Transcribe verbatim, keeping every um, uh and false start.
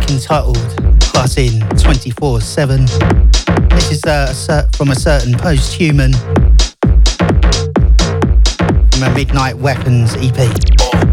entitled Buzzin twenty-four seven. This is uh, a cer- from a certain Posthuman from a Midnight Weapons E P.